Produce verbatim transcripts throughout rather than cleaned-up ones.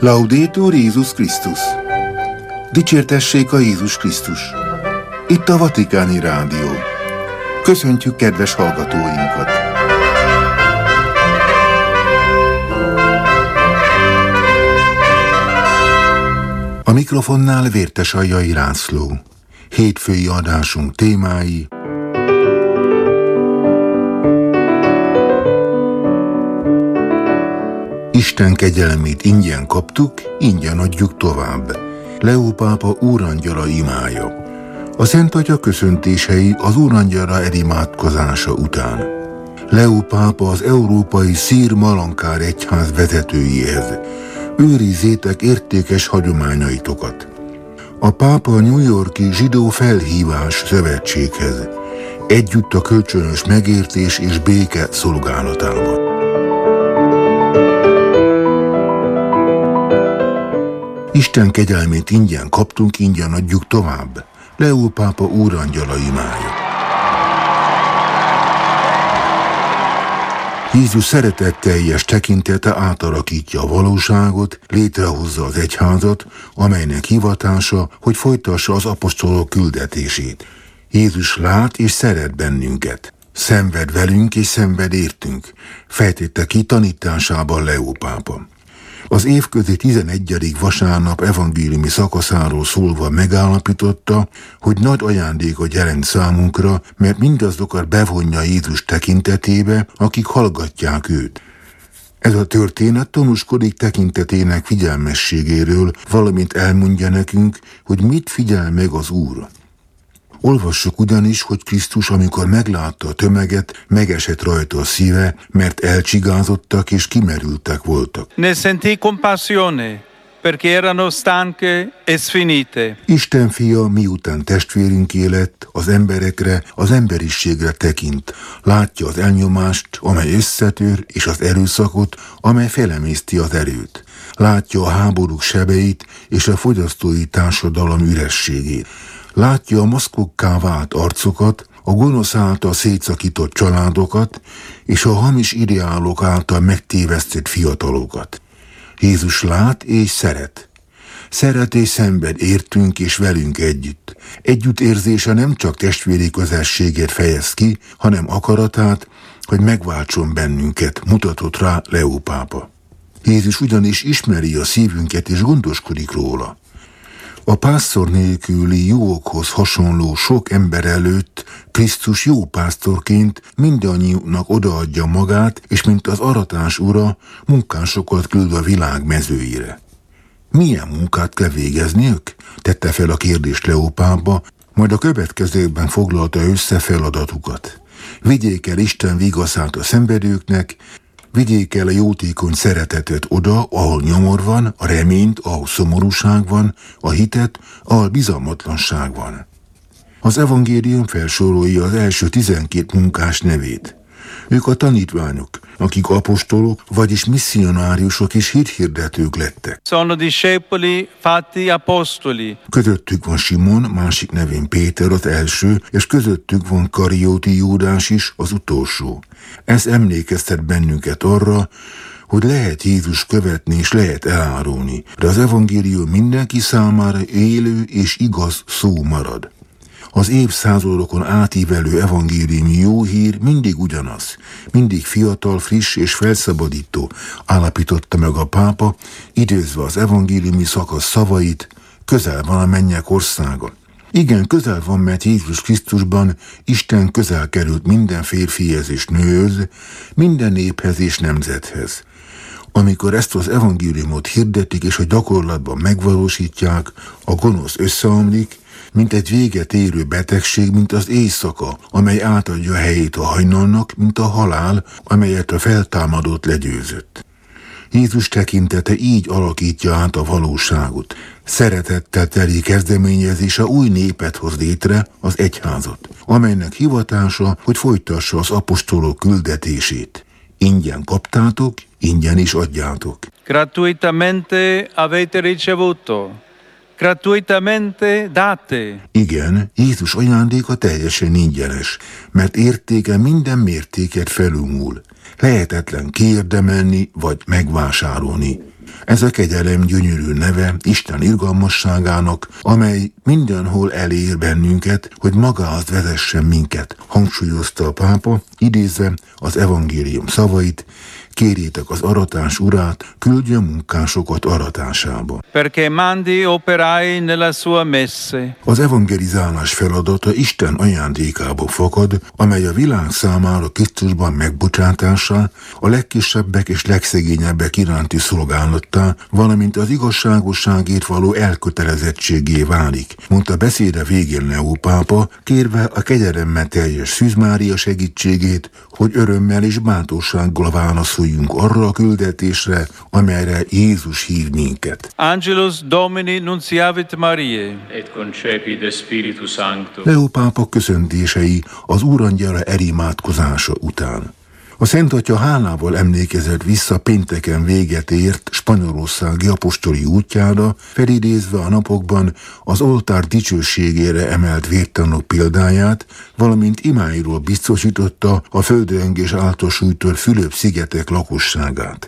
Laudetur Jézus Krisztus! Dicsértessék a Jézus Krisztus! Itt a Vatikáni Rádió. Köszöntjük kedves hallgatóinkat! A mikrofonnál Vértesaljai László. Hétfői adásunk témái: Isten kegyelmét ingyen kaptuk, ingyen adjuk tovább. Leó pápa úrangyala imája. A Szent Atya köszöntései az úrangyala elimádkozása után. Leó pápa az európai szír-malankár egyház vezetőjéhez: őrizzétek értékes hagyományaitokat. A pápa a New York-i Zsidó Felhívás Szövetséghez, együtt a kölcsönös megértés és béke szolgálatában. Isten kegyelmét ingyen kaptunk, ingyen adjuk tovább. Leó pápa úrangyala imája. Jézus szeretetteljes tekintete átalakítja a valóságot, létrehozza az egyházat, amelynek hivatása, hogy folytassa az apostolok küldetését. Jézus lát és szeret bennünket. Szenved velünk és szenved értünk, fejtette ki tanításában Leó pápa. Az évközi tizenegyedik vasárnap evangéliumi szakaszáról szólva megállapította, hogy nagy ajándékot jelent számunkra, mert mindazokat bevonja Jézus tekintetébe, akik hallgatják őt. Ez a történet tanúskodik tekintetének figyelmességéről, valamint elmondja nekünk, hogy mit figyel meg az Úr. Olvassuk ugyanis, hogy Krisztus, amikor meglátta a tömeget, megesett rajta a szíve, mert elcsigázottak és kimerültek voltak. Ne sentì compassione, perché erano stanche e sfinite. Isten fia, miután testvérünké lett, az emberekre, az emberiségre tekint. Látja az elnyomást, amely összetör, és az erőszakot, amely felemészti az erőt. Látja a háborúk sebeit és a fogyasztói társadalom ürességét. Látja a maszkokká vált arcokat, a gonosz által szétszakított családokat, és a hamis ideálok által megtévesztett fiatalokat. Jézus lát és szeret. Szeret és szenved értünk és velünk együtt. Együttérzése nem csak testvéri közösségét fejez ki, hanem akaratát, hogy megváltson bennünket, mutatott rá Leó pápa. Jézus ugyanis ismeri a szívünket és gondoskodik róla. A pásztor nélküli juhokhoz hasonló sok ember előtt Krisztus jó pásztorként mindannyiunknak odaadja magát, és mint az aratás ura, munkásokat küld a világ mezőire. Milyen munkát kell végezniük? Tette fel a kérdést Leó pápa, majd a következőkben foglalta össze feladatukat. Vigyék el Isten vigaszát a szenvedőknek, vigyék el a jótékony szeretetet oda, ahol nyomor van, a reményt, ahol szomorúság van, a hitet, ahol bizalmatlanság van. Az evangélium felsorolja az első tizenkét munkás nevét. Ők a tanítványok, akik apostolok, vagyis misszionáriusok és hithirdetők lettek. Sono discepoli fatti apostoli. Közöttük van Simon, másik nevén Péter az első, és közöttük van Karióti Júdás is, az utolsó. Ez emlékeztet bennünket arra, hogy lehet Jézus követni és lehet elárulni, de az evangélium mindenki számára élő és igaz szó marad. Az évszázadokon átívelő evangéliumi jó hír mindig ugyanaz, mindig fiatal, friss és felszabadító, állapította meg a pápa, idézve az evangéliumi szakasz szavait: közel van a mennyek országa. Igen, közel van, mert Jézus Krisztusban Isten közel került minden férfihez és nőhöz, minden néphez és nemzethez. Amikor ezt az evangéliumot hirdetik és a gyakorlatban megvalósítják, a gonosz összeomlik, mint egy véget érő betegség, mint az éjszaka, amely átadja helyét a hajnalnak, mint a halál, amelyet a feltámadott legyőzött. Jézus tekintete így alakítja át a valóságot. Szeretettel teli kezdeményezése új népet hoz létre, az egyházat, amelynek hivatása, hogy folytassa az apostolok küldetését. Ingyen kaptátok, ingyen is adjátok. Gratuitamente avete ricevuto. Gratuitamente date. Igen, Jézus ajándéka teljesen ingyenes, mert értéke minden mértéket felülmúl. Lehetetlen kiérdemelni vagy megvásárolni. Ez a kegyelem gyönyörű neve Isten irgalmasságának, amely mindenhol elér bennünket, hogy magához vezessen minket, hangsúlyozta a pápa, idézve az evangélium szavait: kérjétek az aratás urát, küldje munkásokat aratásába. Perché mandi operai nella sua messe. Az evangelizálás feladata Isten ajándékából fakad, amely a világ számára Krisztusban megbocsátássá, a legkisebbek és legszegényebbek iránti szolgálattá, valamint az igazságosságért való elkötelezettségé válik, mondta beszéde végén Leó pápa, kérve a kegyelemmel teljes Szűz Mária segítségét, hogy örömmel és bátorsággal válaszoljunk arra a küldetésre, amelyre Jézus hív minket. Angelus Domini nunciavit Mariae. Et concepit Spiritus Sancto. Leó pápa köszöntései az Úrangyala elimádkozása után. A Szent Atya hálával emlékezett vissza pénteken véget ért spanyolországi apostoli útjára, felidézve a napokban az oltár dicsőségére emelt vértanúk példáját, valamint imáiról biztosította a földrengés által sújtott Fülöp-szigetek lakosságát.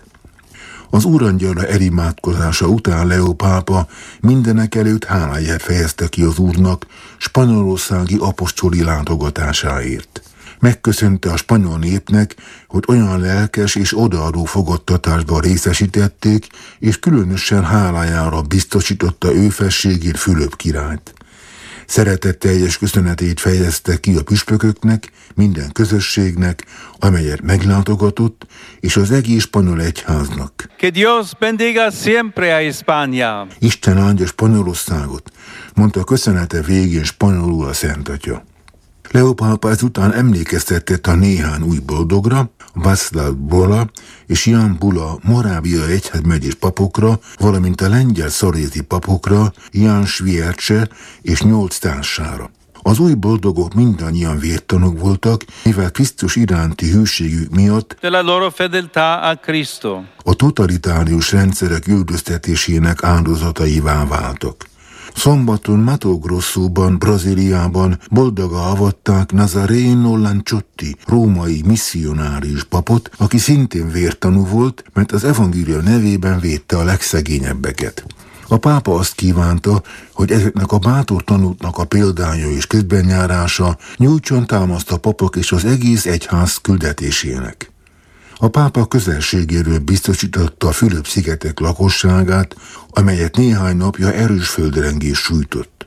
Az Úrangyala elimádkozása után Leó pápa mindenekelőtt háláját fejezte ki az Úrnak spanyolországi apostoli látogatásáért. Megköszönte a spanyol népnek, hogy olyan lelkes és odaadó fogadtatásban részesítették, és különösen hálájára biztosította ő felségét Fülöp királyt. Szeretetteljes köszönetét fejezte ki a püspököknek, minden közösségnek, amelyet meglátogatott, és az egész spanyol egyháznak. Que Dios bendiga siempre a España. Isten áldja Spanyolországot, mondta köszönete végén spanyolul a Szent Atya. Leó pápa ezután emlékeztetett a néhány új boldogra, Václav Bola és Jan Bula Moráviai egyházmegyés papokra, valamint a lengyel szarézi papokra, Jan Sviercse és nyolc társára. Az új boldogok mindannyian vértanúk voltak, mivel Krisztus iránti hűségük miatt De la loro fedeltà a Cristo. a totalitárius rendszerek üldöztetésének áldozataivá váltak. Szombaton Mato Grossóban, Brazíliában boldoga avatták Nazareno Lanciotti, római misszionárius papot, aki szintén vértanú volt, mert az evangélia nevében védte a legszegényebbeket. A pápa azt kívánta, hogy ezeknek a bátor tanúknak a példánya és közbenjárása nyújtson támaszt a papok és az egész egyház küldetésének. A pápa közelségéről biztosította a Fülöp-szigetek lakosságát, amelyet néhány napja erős földrengés sújtott.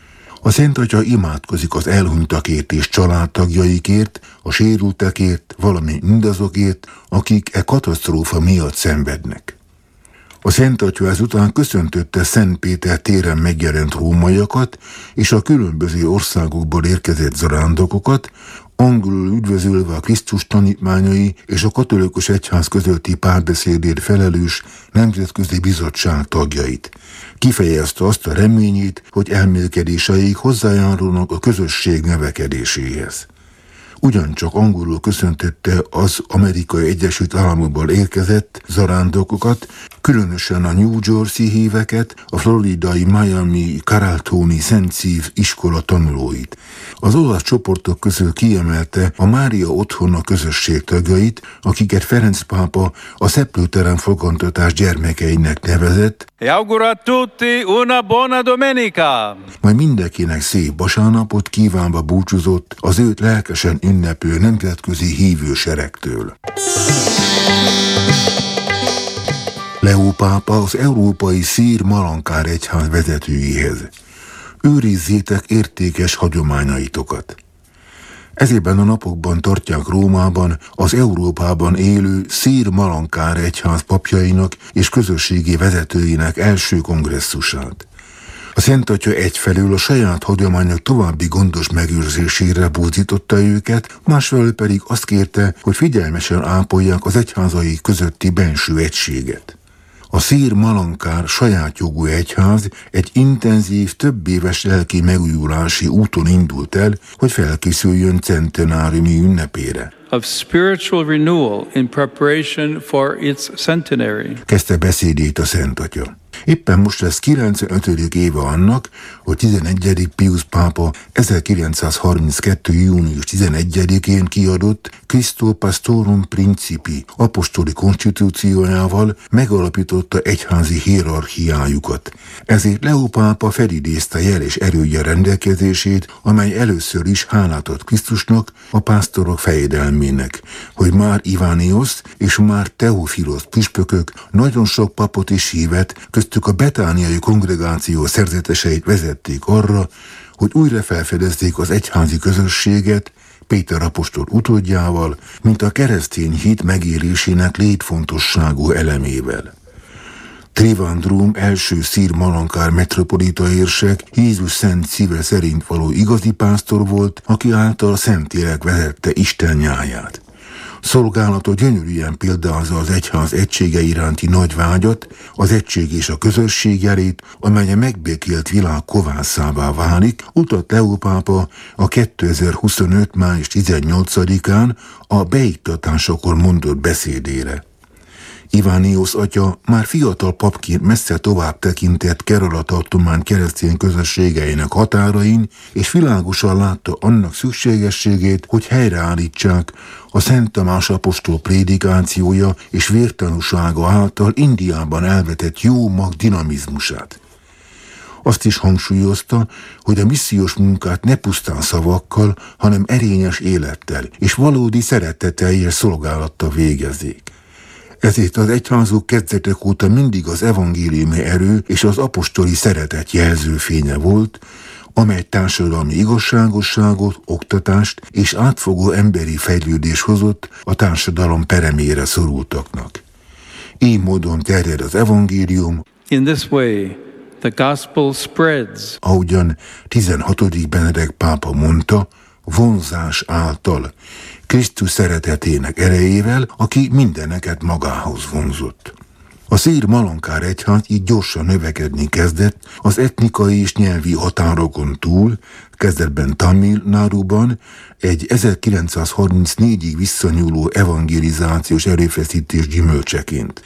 A Szent Atya imádkozik az elhunytakért és családtagjaikért, a sérültekért, valamint mindazokért, akik e katasztrófa miatt szenvednek. A Szent Atya ezután köszöntötte Szent Péter téren megjelent rómaiakat és a különböző országokból érkezett zarándokokat, angolul üdvözölve a Krisztus tanítmányai és a katolikus egyház közötti párbeszédért felelős nemzetközi bizottság tagjait. Kifejezte azt a reményét, hogy elmélkedéseik hozzájárulnak a közösség növekedéséhez. Ugyancsak angolul köszöntötte az Amerikai Egyesült Államokból érkezett zarándokokat, különösen a New Jersey híveket, a floridai Miami Carrolltoni Szent Szív iskola tanulóit. Az olasz csoportok közül kiemelte a Mária Otthona közösség tagjait, akiket Ferenc pápa a szeplőteren fogantatás gyermekeinek nevezett, E auguro a tutti una buona domenica. majd mindenkinek szép vasárnapot kívánva búcsúzott az őt lelkesen ünneplő nemzetközi hívőseregtől. Leó pápa az európai szír Malankár egyház vezetőjéhez. Őrizzétek értékes hagyományaitokat. Ezében a napokban tartják Rómában az Európában élő szír Malankár egyház papjainak és közösségi vezetőinek első kongresszusát. A Szent Atya egyfelől a saját hagyományok további gondos megőrzésére buzdította őket, másfelől pedig azt kérte, hogy figyelmesen ápolják az egyházai közötti benső egységet. A szír Malankár saját jogú egyház egy intenzív, több éves lelki megújulási úton indult el, hogy felkészüljön centenáriumi ünnepére. Of spiritual renewal in preparation for its centenary. Kezdte beszédét a Szent Atya. Éppen most lesz kilencvenötödik éve annak, hogy tizenegyedik Piusz pápa ezerkilencszázharminckettő. június tizenegyedikén kiadott Christo Pastorum Principi apostoli konstitúciójával megalapította egyházi hierarchiájukat. Ezért Leó pápa felidézte jeles erője rendelkezését, amely először is hálát ad Krisztusnak, a pásztorok fejedelmének, hogy már Ivániosz és már Teofilosz püspökök nagyon sok papot és hívet, köztük a betániai kongregáció szerzeteseit vezették arra, hogy újra felfedezzék az egyházi közösséget Péter apostol utódjával, mint a keresztény hit megélésének létfontosságú elemével. Trivandrum első szír malankár metropolita érsek Jézus szent szíve szerint való igazi pásztor volt, aki által Szentlélek vezette Isten nyáját. Szolgálata gyönyörűen példázza az egyház egysége iránti nagy vágyat, az egység és a közösség jelét, amely a megbékélt világ kovászává válik, utat Leó pápa a kétezer-huszonöt. május tizennyolcadikán a beiktatásakor mondott beszédére. Ivániosz atya már fiatal papként messze tovább tekintett Kerala tartomány keresztény közösségeinek határain, és világosan látta annak szükségességét, hogy helyreállítsák a Szent Tamás apostol prédikációja és vértanúsága által Indiában elvetett jó mag dinamizmusát. Azt is hangsúlyozta, hogy a missziós munkát ne pusztán szavakkal, hanem erényes élettel és valódi szeretetteljes szolgálattal végezzék. Ezért az egyházuk kezdetek óta mindig az evangéliumi erő és az apostoli szeretet jelzőfénye volt, amely társadalmi igazságosságot, oktatást és átfogó emberi fejlődés hozott a társadalom peremére szorultaknak. Így módon terjed az evangélium. In this way, the gospel spreads. Ahogyan tizenhatodik Benedek pápa mondta, vonzás által, Krisztus szeretetének erejével, aki mindeneket magához vonzott. A szír malankár egyház így gyorsan növekedni kezdett az etnikai és nyelvi határokon túl, kezdetben Tamil Náduban, egy ezerkilencszázharmincnégyig visszanyúló evangelizációs erőfeszítés gyümölcseként.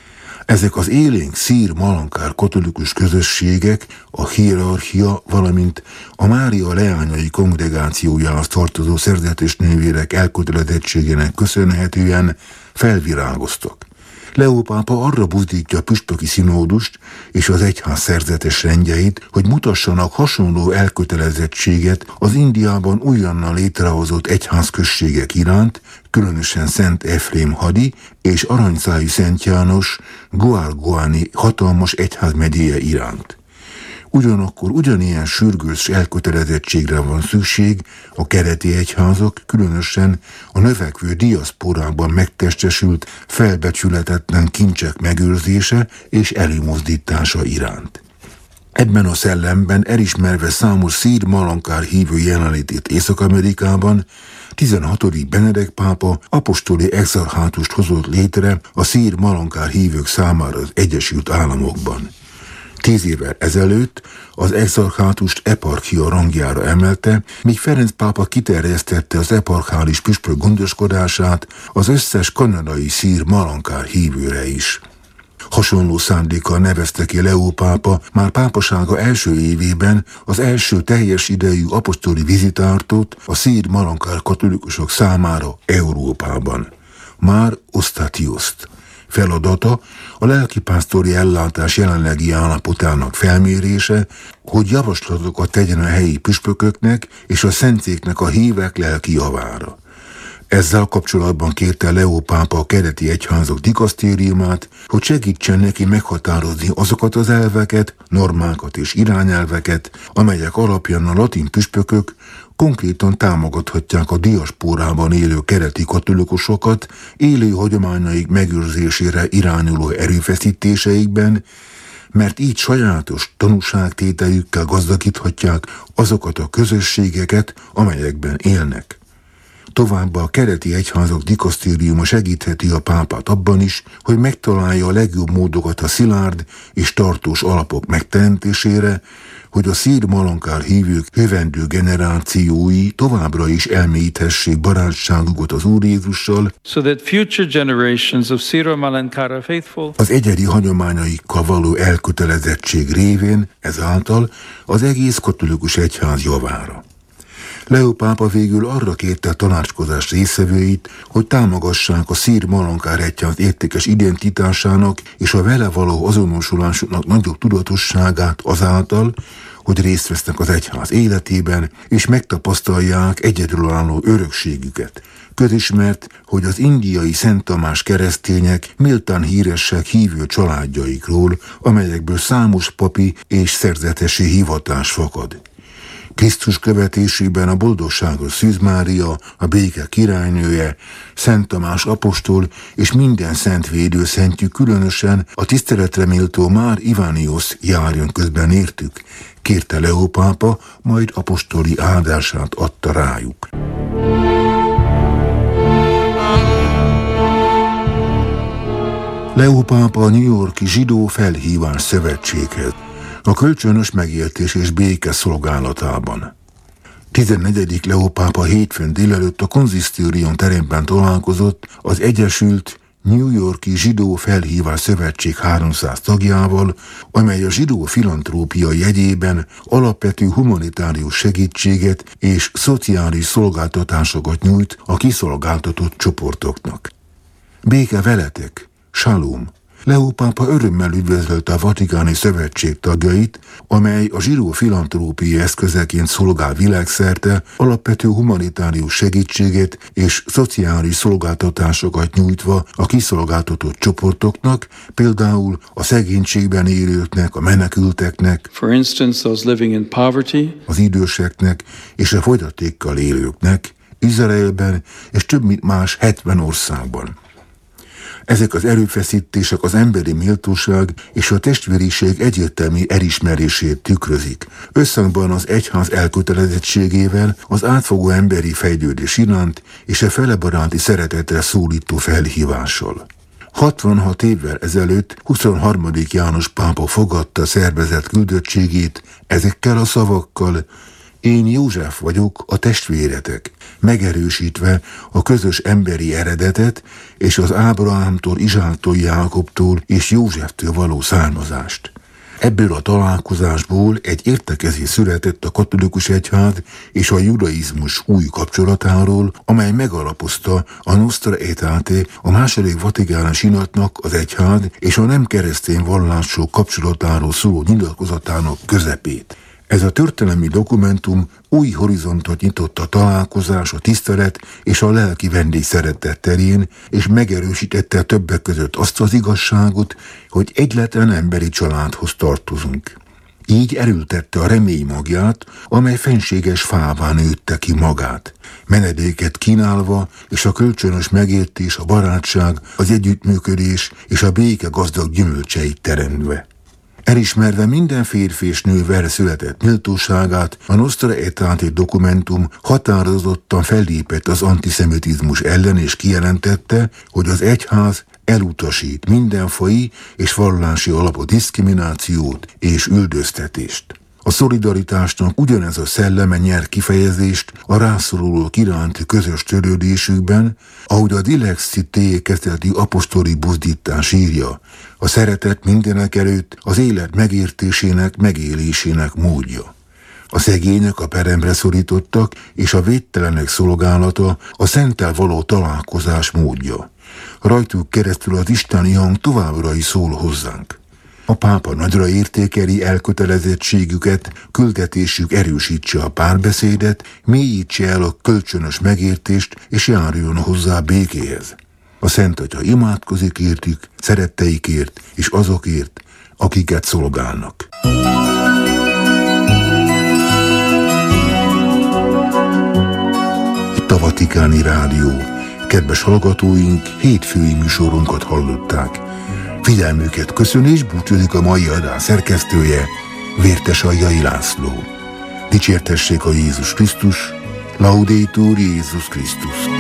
Ezek az élénk szír malankár katolikus közösségek, a hierarchia, valamint a Mária leányai kongregációjához tartozó szerzetes nővérek elkötelezettségének köszönhetően felvirágoztak. Leó pápa arra buzdítja a püspöki szinódust és az egyház szerzetes rendjeit, hogy mutassanak hasonló elkötelezettséget az Indiában újonnan létrehozott egyházközségek iránt, különösen Szent Efrém hadi és Aranyszájú Szent János Goárgoáni hatalmas egyházmegyéje iránt. Ugyanakkor ugyanilyen sürgős elkötelezettségre van szükség a kereti egyházak, különösen a növekvő diaszporában megtestesült felbecsületetlen kincsek megőrzése és előmozdítása iránt. Ebben a szellemben elismerve számos szír malankár hívő jelenlétét Észak-Amerikában, tizenhatodik Benedek pápa apostoli exarchátust hozott létre a szír malankár hívők számára az Egyesült Államokban. Tíz évvel ezelőtt az exarchátust eparchia rangjára emelte, míg Ferenc pápa kiterjesztette az eparchális püspök gondoskodását az összes kanadai szír malankár hívőre is. Hasonló szándékkal nevezte ki Leó pápa már pápasága első évében az első teljes idejű apostoli vizitártot a szír malankár katolikusok számára Európában. Már Ostatioszt. Feladata a lelkipásztori ellátás jelenlegi állapotának felmérése, hogy javaslatokat tegyen a helyi püspököknek és a szentszéknek a hívek lelki javára. Ezzel kapcsolatban kérte Leó pápa a kereti egyházak dikasztériumát, hogy segítsen neki meghatározni azokat az elveket, normákat és irányelveket, amelyek alapján a latin püspökök konkrétan támogathatják a diaszpórában élő kereti katolikusokat élő hagyományaik megőrzésére irányuló erőfeszítéseikben, mert így sajátos tanúságtételjükkel gazdagíthatják azokat a közösségeket, amelyekben élnek. Továbbá a keleti egyházak dikasztériuma segítheti a pápát abban is, hogy megtalálja a legjobb módokat a szilárd és tartós alapok megteremtésére, hogy a szír malankár hívők jövendő generációi továbbra is elmélyíthessék barátságukat az Úr Jézussal, so that future generations of Syro-Malankara faithful az egyedi hagyományaikkal való elkötelezettség révén ezáltal az egész katolikus egyház javára. Leó pápa végül arra kérte a tanácskozás résztvevőit, hogy támogassák a szír malankár egyház értékes identitásának és a vele való azonosulásuknak nagyobb tudatosságát azáltal, hogy részt vesznek az egyház életében, és megtapasztalják egyedülálló örökségüket. Közismert, hogy az indiai Szent Tamás keresztények méltán híresek hívő családjaikról, amelyekből számos papi és szerzetesi hivatás fakad. Krisztus követésében a boldogságos Szűz Mária, a béke királynője, Szent Tamás apostol és minden szent védőszentjük, különösen a tiszteletre méltó Már Ivániosz járjon közben értük, kérte Leó pápa, majd apostoli áldását adta rájuk. Leó pápa a New York-i Zsidó Felhívás Szövetséghez, a kölcsönös megértés és béke szolgálatában. tizennegyedik Leó pápa hétfőn délelőtt a konzisztórium teremben találkozott az Egyesült New York-i Zsidó Felhívás Szövetség háromszáz tagjával, amely a zsidó filantrópia jegyében alapvető humanitárius segítséget és szociális szolgáltatásokat nyújt a kiszolgáltatott csoportoknak. Béke veletek, Shalom! Leó pápa örömmel üdvözölte a Vatikáni Szövetség tagjait, amely a zsidó filantrópiai eszközeként szolgál világszerte, alapvető humanitárius segítséget és szociális szolgáltatásokat nyújtva a kiszolgáltatott csoportoknak, például a szegénységben élőknek, a menekülteknek, for instance those living in poverty, az időseknek és a fogyatékkal élőknek, Izraelben és több mint más hetven országban. Ezek az erőfeszítések az emberi méltóság és a testvériség egyértelmű elismerését tükrözik, összhangban az egyház elkötelezettségével, az átfogó emberi fejlődés iránt és a felebaráti szeretetre szólító felhívással. hatvanhat évvel ezelőtt huszonharmadik János pápa fogadta szervezett küldöttségét ezekkel a szavakkal: én József vagyok, a testvéretek, megerősítve a közös emberi eredetet és az Ábrahámtól, Izsáktól, Jákobtól és Józseftől való származást. Ebből a találkozásból egy értekezés született a katolikus egyház és a judaizmus új kapcsolatáról, amely megalapozta a Nostra Aetate, a második vatikáni sinatnak, az egyház és a nem keresztény vallások kapcsolatáról szóló nyilatkozatának közepét. Ez a történelmi dokumentum új horizontot nyitott a találkozás, a tisztelet és a lelki vendégszeretet terén, és megerősítette többek között azt az igazságot, hogy egyletlen emberi családhoz tartozunk. Így erőltette a remény magját, amely fenséges fává nőtte ki magát, menedéket kínálva, és a kölcsönös megértés, a barátság, az együttműködés és a béke gazdag gyümölcseit teremtve. Elismerve minden férfi és nő vele született méltóságát, a Nostra Aetate dokumentum határozottan fellépett az antiszemitizmus ellen, és kijelentette, hogy az egyház elutasít mindenfai és vallási alapú diszkriminációt és üldöztetést. A szolidaritásnak ugyanez a szelleme nyer kifejezést a rászorulók iránti közös törődésükben, ahogy a Dilex Cité kezdeti apostoli buzdítás írja: a szeretet mindenek előtt az élet megértésének, megélésének módja. A szegények a peremre szorítottak, és a védtelenek szolgálata a szenttel való találkozás módja. Rajtuk keresztül az isteni hang továbbra is szól hozzánk. A pápa nagyra értékeli elkötelezettségüket, küldetésük erősítse a párbeszédet, mélyítse el a kölcsönös megértést, és járjon hozzá békéhez. A Szent Atya imádkozik értük, szeretteikért és azokért, akiket szolgálnak. Itt a Vatikáni Rádió. Kedves hallgatóink, hétfői műsorunkat hallották. Figyelmüket köszön és búcsúzik a mai adás szerkesztője, Vértes Aljai László. Dicsértessék a Jézus Krisztus, Laudetur Jézus Krisztus.